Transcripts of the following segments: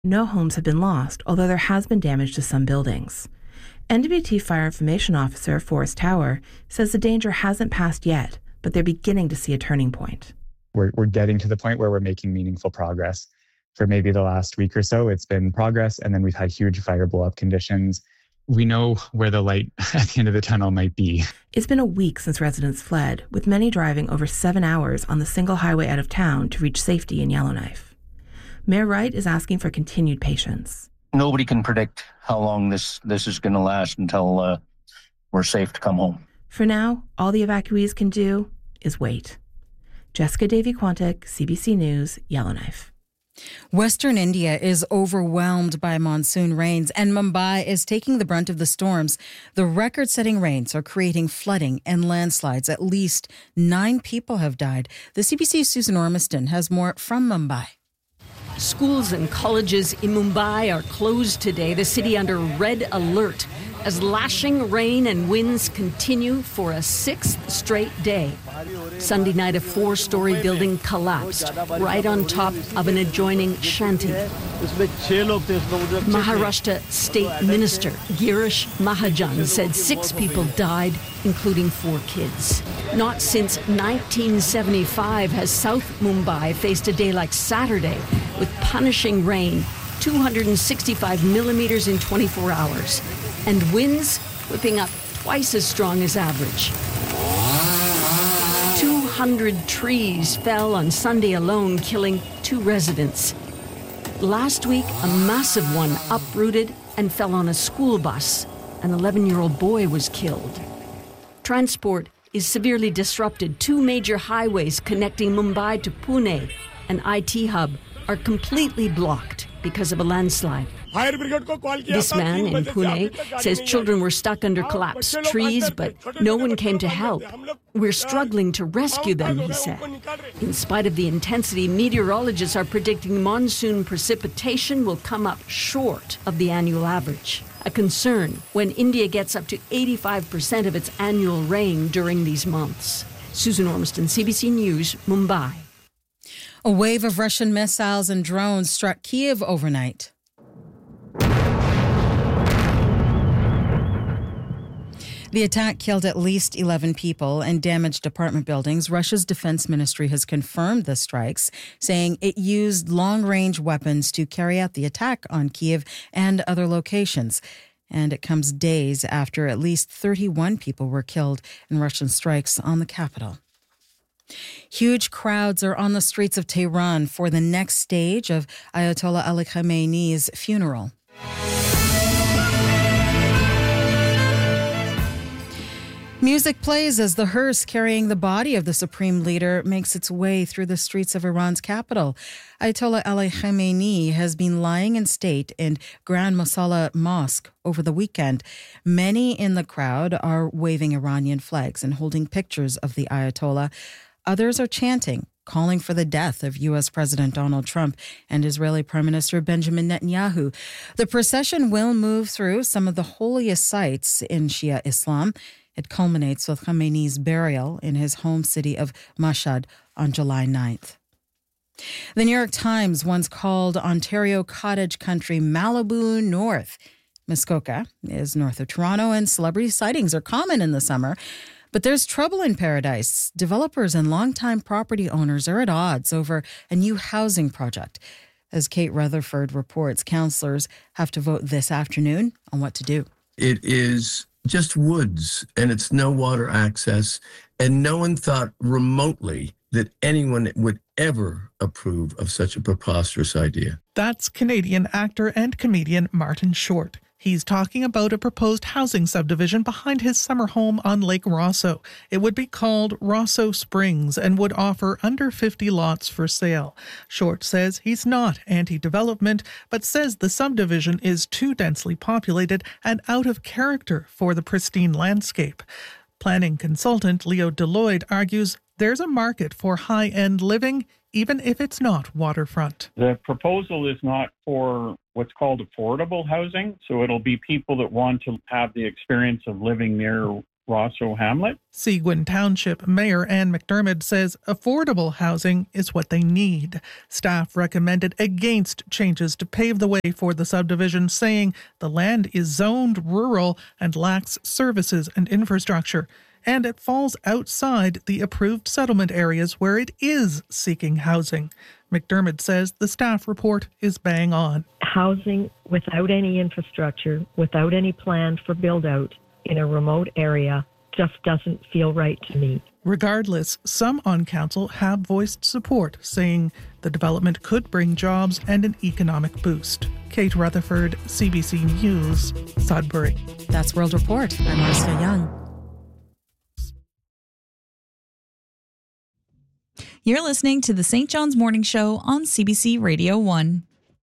No homes have been lost, although there has been damage to some buildings. NWT Fire Information Officer Forrest Tower says the danger hasn't passed yet, but they're beginning to see a turning point. We're getting to the point where we're making meaningful progress. For maybe the last week or so, it's been progress, and then we've had huge fire blow-up conditions. We know where the light at the end of the tunnel might be. It's been a week since residents fled, with many driving over 7 hours on the single highway out of town to reach safety in Yellowknife. Mayor Wright is asking for continued patience. Nobody can predict how long this is going to last until we're safe to come home. For now, all the evacuees can do is wait. Jessica Davy-Quantic, CBC News, Yellowknife. Western India is overwhelmed by monsoon rains, and Mumbai is taking the brunt of the storms. The record-setting rains are creating flooding and landslides. At least 9 people have died. The CBC's Susan Ormiston has more from Mumbai. Schools and colleges in Mumbai are closed today, the city under red alert, as lashing rain and winds continue for a 6th straight day. Sunday night, a 4-story building collapsed right on top of an adjoining shanty. Maharashtra State Minister Girish Mahajan said 6 people died, including 4 kids. Not since 1975 has South Mumbai faced a day like Saturday with punishing rain, 265 millimeters in 24 hours, and winds whipping up twice as strong as average. 200 trees fell on Sunday alone, killing 2 residents. Last week, a massive one uprooted and fell on a school bus. An 11-year-old boy was killed. Transport is severely disrupted. 2 major highways connecting Mumbai to Pune, an IT hub, are completely blocked because of a landslide. This man in Pune says children were stuck under collapsed trees, but no one came to help. We're struggling to rescue them, he said. In spite of the intensity, meteorologists are predicting monsoon precipitation will come up short of the annual average. A concern when India gets up to 85% of its annual rain during these months. Susan Ormiston, CBC News, Mumbai. A wave of Russian missiles and drones struck Kyiv overnight. The attack killed at least 11 people and damaged apartment buildings. Russia's defense ministry has confirmed the strikes, saying it used long-range weapons to carry out the attack on Kyiv and other locations. And it comes days after at least 31 people were killed in Russian strikes on the capital. Huge crowds are on the streets of Tehran for the next stage of Ayatollah Ali Khamenei's funeral. Music plays as the hearse carrying the body of the supreme leader makes its way through the streets of Iran's capital. Ayatollah Ali Khamenei has been lying in state in Grand Mosalla Mosque over the weekend. Many in the crowd are waving Iranian flags and holding pictures of the Ayatollah. Others are chanting, calling for the death of U.S. President Donald Trump and Israeli Prime Minister Benjamin Netanyahu. The procession will move through some of the holiest sites in Shia Islam. It culminates with Khamenei's burial in his home city of Mashhad on July 9th. The New York Times once called Ontario cottage country Malibu North. Muskoka is north of Toronto, and celebrity sightings are common in the summer. But there's trouble in paradise. Developers and longtime property owners are at odds over a new housing project. As Kate Rutherford reports, councillors have to vote this afternoon on what to do. It is just woods, and it's no water access, and no one thought remotely that anyone would ever approve of such a preposterous idea. That's Canadian actor and comedian Martin Short. He's talking about a proposed housing subdivision behind his summer home on Lake Rosso. It would be called Rosso Springs and would offer under 50 lots for sale. Short says he's not anti-development, but says the subdivision is too densely populated and out of character for the pristine landscape. Planning consultant Leo Deloitte argues there's a market for high-end living, even if it's not waterfront. The proposal is not for what's called affordable housing, so it'll be people that want to have the experience of living near Rosso Hamlet. Seguin Township Mayor Ann McDermott says affordable housing is what they need. Staff recommended against changes to pave the way for the subdivision, saying the land is zoned rural and lacks services and infrastructure, and it falls outside the approved settlement areas where it is seeking housing. McDermott says the staff report is bang on. Housing without any infrastructure, without any plan for build-out in a remote area just doesn't feel right to me. Regardless, some on council have voiced support, saying the development could bring jobs and an economic boost. Kate Rutherford, CBC News, Sudbury. That's World Report. I'm Marcia Young. You're listening to the St. John's Morning Show on CBC Radio 1.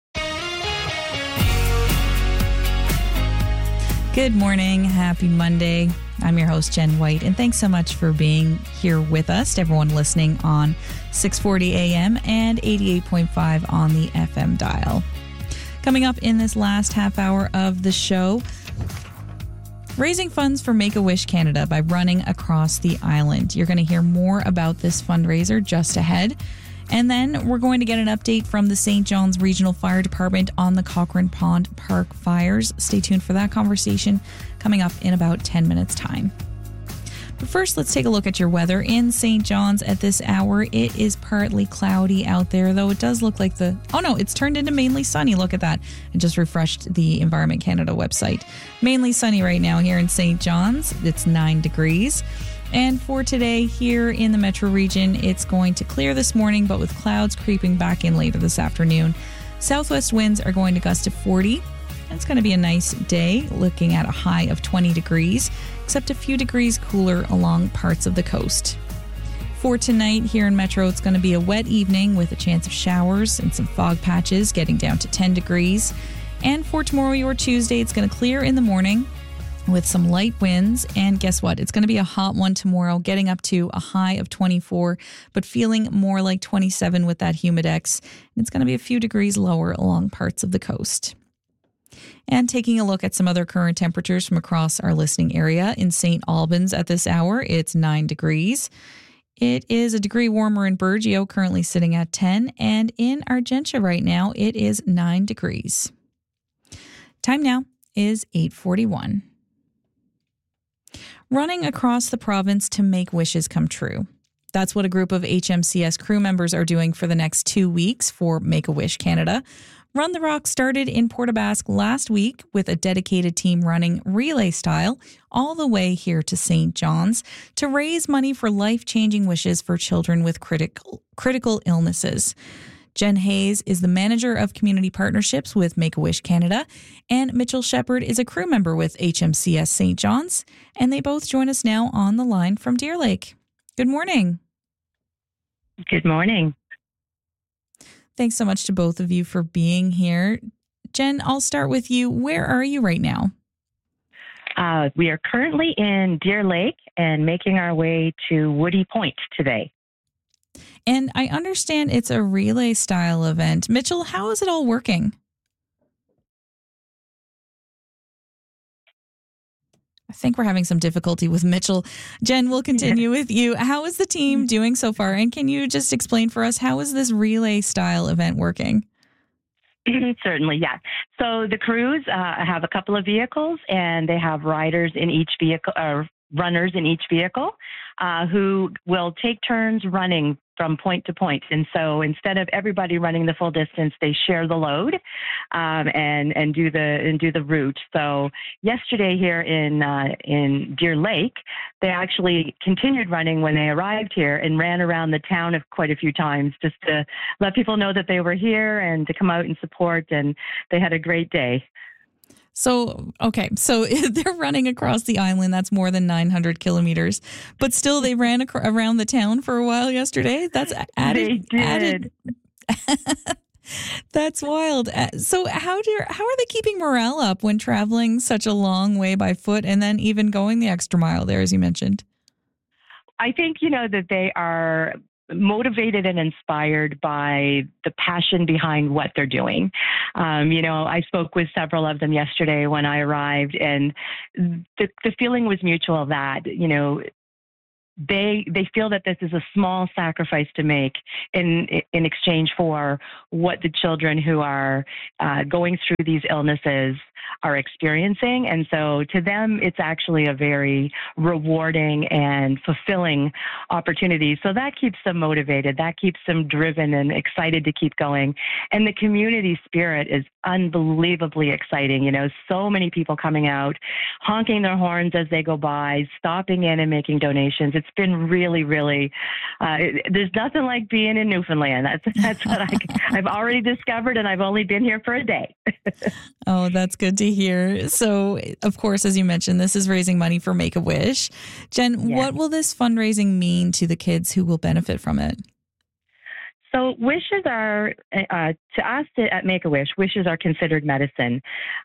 Good morning. Happy Monday. I'm your host, Jen White, and thanks so much for being here with us, to everyone listening on 640 AM and 88.5 on the FM dial. Coming up in this last half hour of the show, raising funds for Make-A-Wish Canada by running across the island. You're going to hear more about this fundraiser just ahead. And then we're going to get an update from the St. John's Regional Fire Department on the Cochrane Pond Park fires. Stay tuned for that conversation coming up in about 10 minutes' time. But first, let's take a look at your weather in St. John's at this hour. It is partly cloudy out there, though it does look like it's turned into mainly sunny. Look at that. I just refreshed the Environment Canada website. Mainly sunny right now here in St. John's. It's 9 degrees. And for today here in the metro region, it's going to clear this morning, but with clouds creeping back in later this afternoon. Southwest winds are going to gust to 40. It's going to be a nice day, looking at a high of 20 degrees, except a few degrees cooler along parts of the coast. For tonight here in Metro, it's going to be a wet evening with a chance of showers and some fog patches, getting down to 10 degrees. And for tomorrow, your Tuesday, it's going to clear in the morning with some light winds. And guess what? It's going to be a hot one tomorrow, getting up to a high of 24, but feeling more like 27 with that humidex. And it's going to be a few degrees lower along parts of the coast. And taking a look at some other current temperatures from across our listening area in St. Albans at this hour, it's 9 degrees. It is a degree warmer in Burgeo, currently sitting at 10. And in Argentia right now, it is 9 degrees. Time now is 8:41. Running across the province to make wishes come true. That's what a group of HMCS crew members are doing for the next 2 weeks for Make-A-Wish Canada. Run the Rock started in Port aux Basques last week with a dedicated team running relay style all the way here to St. John's to raise money for life-changing wishes for children with critical illnesses. Jen Hayes is the manager of community partnerships with Make-A-Wish Canada, and Mitchell Shepard is a crew member with HMCS St. John's, and they both join us now on the line from Deer Lake. Good morning. Good morning. Thanks so much to both of you for being here. Jen, I'll start with you. Where are you right now? We are currently in Deer Lake and making our way to Woody Point today. And I understand it's a relay style event. Mitchell, how is it all working? I think we're having some difficulty with Mitchell. Jen, we'll continue with you. How is the team doing so far? And can you just explain for us, how is this relay style event working? Certainly, yeah. So the crews have a couple of vehicles, and they have riders in each vehicle, or runners in each vehicle, who will take turns running from point to point. And so instead of everybody running the full distance, they share the load and do the route. So yesterday here in Deer Lake, they actually continued running when they arrived here and ran around the town quite a few times just to let people know that they were here and to come out and support. And they had a great day. So they're running across the island. That's more than 900 kilometers. But still, they ran around the town for a while yesterday. That's added. They did. That's wild. So how are they keeping morale up when traveling such a long way by foot and then even going the extra mile there, as you mentioned? I think, that they are motivated and inspired by the passion behind what they're doing. I spoke with several of them yesterday when I arrived, and the feeling was mutual that, they feel that this is a small sacrifice to make in exchange for what the children who are going through these illnesses are experiencing. And so to them, it's actually a very rewarding and fulfilling opportunity. So that keeps them motivated. That keeps them driven and excited to keep going. And the community spirit is unbelievably exciting. So many people coming out, honking their horns as they go by, stopping in and making donations. It's been really, really, there's nothing like being in Newfoundland. That's what I've already discovered, and I've only been here for a day. Oh, that's good to hear. So, of course, as you mentioned, this is raising money for Make-A-Wish. Jen, What will this fundraising mean to the kids who will benefit from it? So wishes are, to us at Make-A-Wish, wishes are considered medicine.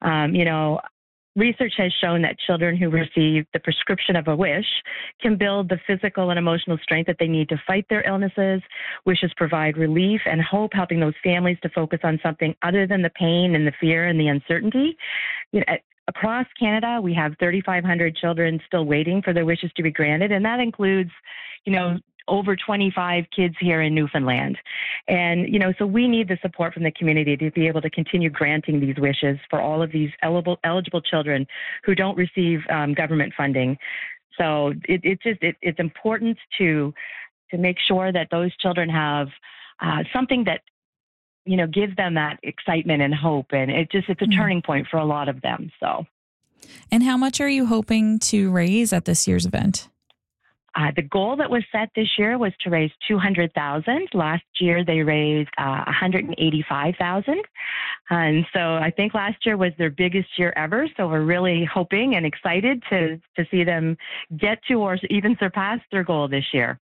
Research has shown that children who receive the prescription of a wish can build the physical and emotional strength that they need to fight their illnesses. Wishes provide relief and hope, helping those families to focus on something other than the pain and the fear and the uncertainty. Across Canada, we have 3,500 children still waiting for their wishes to be granted, and that includes, over 25 kids here in Newfoundland. And, so we need the support from the community to be able to continue granting these wishes for all of these eligible children who don't receive government funding. So it's important to make sure that those children have something that, gives them that excitement and hope. And it's a turning point for a lot of them. So. And how much are you hoping to raise at this year's event? The goal that was set this year was to raise $200,000. Last year they raised $185,000, and so I think last year was their biggest year ever. So we're really hoping and excited to see them get to or even surpass their goal this year.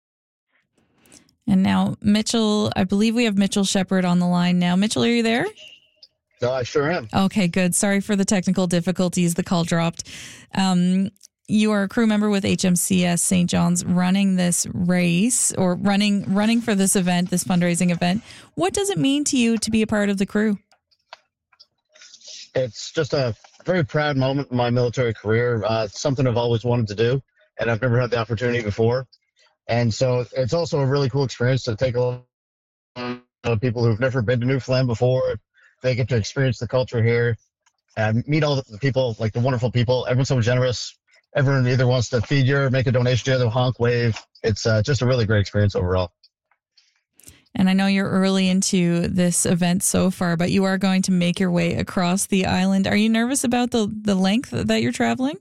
And now, Mitchell, I believe we have Mitchell Shepard on the line now. Mitchell, are you there? No, I sure am. Okay, good. Sorry for the technical difficulties. The call dropped. You are a crew member with HMCS St. John's running this race or running for this event, this fundraising event. What does it mean to you to be a part of the crew? It's just a very proud moment in my military career. It's something I've always wanted to do, and I've never had the opportunity before. And so it's also a really cool experience to take a lot of people who've never been to Newfoundland before. They get to experience the culture here and meet all the people, like the wonderful people. Everyone's so generous. Everyone either wants to feed you or make a donation to you, honk, wave. It's just a really great experience overall. And I know you're early into this event so far, but you are going to make your way across the island. Are you nervous about the length that you're traveling?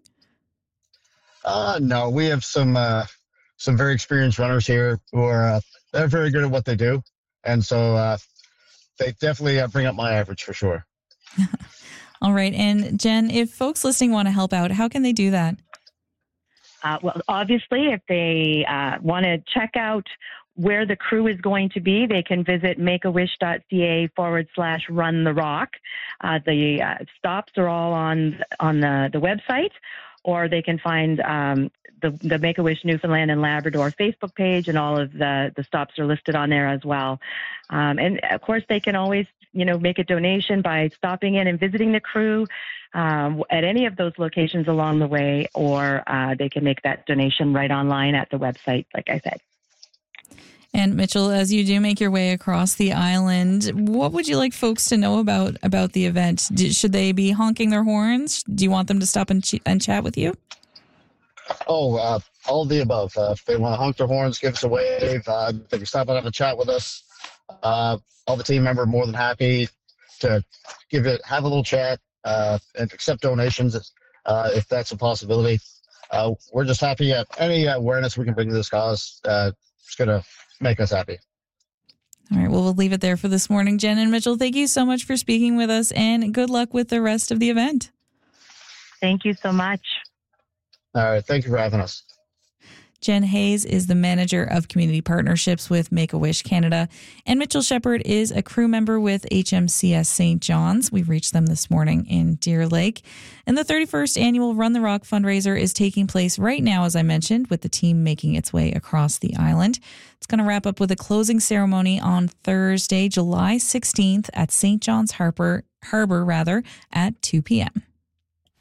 No, we have some very experienced runners here who are they're very good at what they do. And so they definitely bring up my average for sure. All right. And Jen, if folks listening want to help out, how can they do that? Well, obviously, if they want to check out where the crew is going to be, they can visit makeawish.ca/run the rock. The stops are all on the website, or they can find the Make-A-Wish Newfoundland and Labrador Facebook page, and all of the stops are listed on there as well. And of course, they can always, make a donation by stopping in and visiting the crew at any of those locations along the way, or they can make that donation right online at the website, like I said. And Mitchell, as you do make your way across the island, what would you like folks to know about the event? Should they be honking their horns? Do you want them to stop and chat with you? Oh, all of the above. If they want to honk their horns, give us a wave. They can stop and have a chat with us. All the team members are more than happy to have a little chat and accept donations if that's a possibility. We're just happy at any awareness we can bring to this cause. It's going to make us happy. All right. Well, we'll leave it there for this morning. Jen and Mitchell, thank you so much for speaking with us, and good luck with the rest of the event. Thank you so much. All right. Thank you for having us. Jen Hayes is the manager of community partnerships with Make-A-Wish Canada. And Mitchell Shepard is a crew member with HMCS St. John's. We reached them this morning in Deer Lake. And the 31st annual Run the Rock fundraiser is taking place right now, as I mentioned, with the team making its way across the island. It's going to wrap up with a closing ceremony on Thursday, July 16th at St. John's Harbor at 2 p.m.